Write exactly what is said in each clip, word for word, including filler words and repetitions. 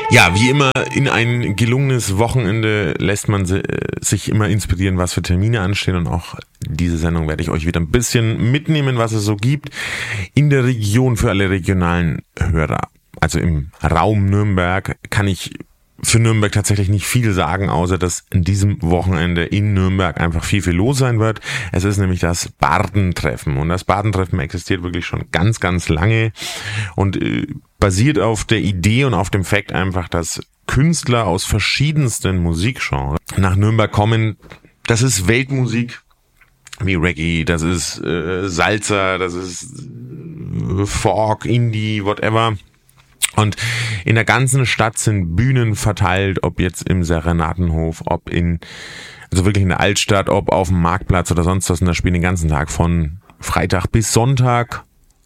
Ja, wie immer, in ein gelungenes Wochenende lässt man sich immer inspirieren, was für Termine anstehen, und auch diese Sendung werde ich euch wieder ein bisschen mitnehmen, was es so gibt in der Region für alle regionalen Hörer. Also im Raum Nürnberg kann ich für Nürnberg tatsächlich nicht viel sagen, außer dass in diesem Wochenende in Nürnberg einfach viel, viel los sein wird. Es ist nämlich das Bardentreffen, und das Bardentreffen existiert wirklich schon ganz, ganz lange und äh, basiert auf der Idee und auf dem Fakt einfach, dass Künstler aus verschiedensten Musikgenres nach Nürnberg kommen. Das ist Weltmusik wie Reggae, das ist äh, Salsa, das ist äh, Folk, Indie, whatever. Und in der ganzen Stadt sind Bühnen verteilt, ob jetzt im Serenadenhof, ob in, also wirklich in der Altstadt, ob auf dem Marktplatz oder sonst was. Und da spielen den ganzen Tag von Freitag bis Sonntag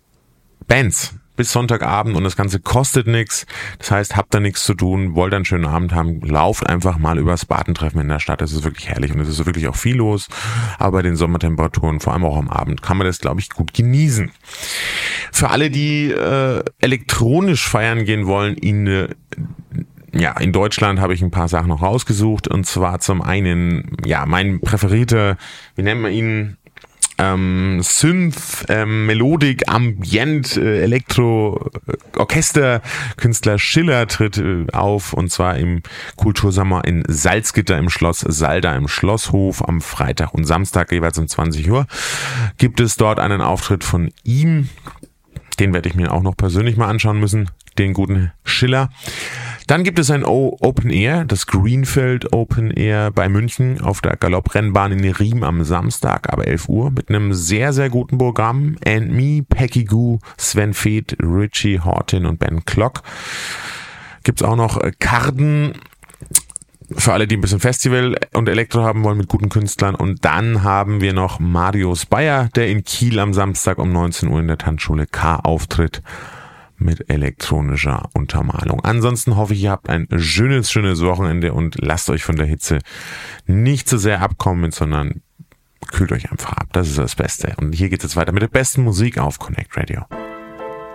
Bands. Bis Sonntagabend, und das Ganze kostet nichts. Das heißt, habt da nichts zu tun, wollt einen schönen Abend haben, lauft einfach mal übers Bardentreffen in der Stadt. Es ist wirklich herrlich und es ist wirklich auch viel los. Aber bei den Sommertemperaturen, vor allem auch am Abend, kann man das, glaube ich, gut genießen. Für alle, die äh, elektronisch feiern gehen wollen, in äh, ja, in Deutschland habe ich ein paar Sachen noch rausgesucht. Und zwar zum einen, ja, mein präferierter, wie nennt man ihn? Ähm, Synth, ähm, Melodik, Ambient, äh, Elektro, äh, Orchester, Künstler Schiller tritt äh, auf, und zwar im Kultursommer in Salzgitter im Schloss Salda im Schlosshof am Freitag und Samstag jeweils um zwanzig Uhr. Gibt es dort einen Auftritt von ihm, den werde ich mir auch noch persönlich mal anschauen müssen, den guten Schiller. Dann gibt es ein Open Air, das Greenfield Open Air bei München auf der Galopprennbahn in Riem am Samstag ab elf Uhr mit einem sehr, sehr guten Programm. And Me, Peggy Goo, Sven Feth, Richie Horton und Ben Klock. Gibt's auch noch Karten für alle, die ein bisschen Festival und Elektro haben wollen mit guten Künstlern. Und dann haben wir noch Marius Bayer, der in Kiel am Samstag um neunzehn Uhr in der Tanzschule K auftritt mit elektronischer Untermalung. Ansonsten hoffe ich, ihr habt ein schönes, schönes Wochenende und lasst euch von der Hitze nicht zu sehr abkommen, sondern kühlt euch einfach ab. Das ist das Beste. Und hier geht es jetzt weiter mit der besten Musik auf Connect Radio.